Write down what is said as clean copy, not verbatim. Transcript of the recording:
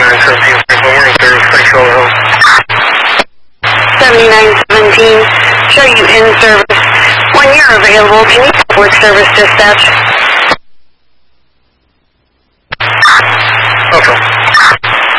7917, we're in service. Thanks for all the help. 7917, show you in service. When you're available, can you report service dispatch?